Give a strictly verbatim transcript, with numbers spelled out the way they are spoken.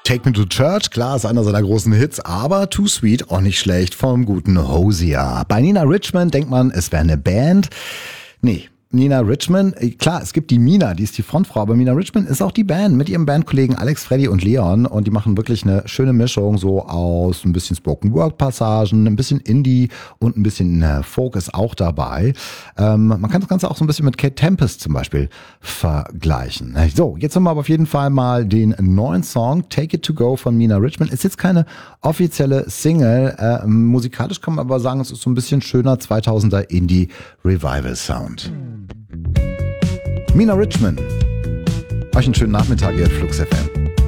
Take Me to Church, klar, ist einer seiner großen Hits, aber Too Sweet, auch nicht schlecht, vom guten Hosier. Bei Nina Richmond denkt man, es wäre eine Band. Nee. Nina Richmond, klar, es gibt die Mina, die ist die Frontfrau, aber Nina Richmond ist auch die Band mit ihrem Bandkollegen Alex, Freddy und Leon und die machen wirklich eine schöne Mischung so aus ein bisschen Spoken-Word-Passagen, ein bisschen Indie und ein bisschen Folk ist auch dabei. Ähm, man kann das Ganze auch so ein bisschen mit Kate Tempest zum Beispiel vergleichen. So, jetzt haben wir aber auf jeden Fall mal den neuen Song Take It To Go von Nina Richmond. Ist jetzt keine offizielle Single, äh, musikalisch kann man aber sagen, es ist so ein bisschen schöner zweitausender Indie-Revival-Sound. Nina Richmond. Euch einen schönen Nachmittag hier at Flux F M.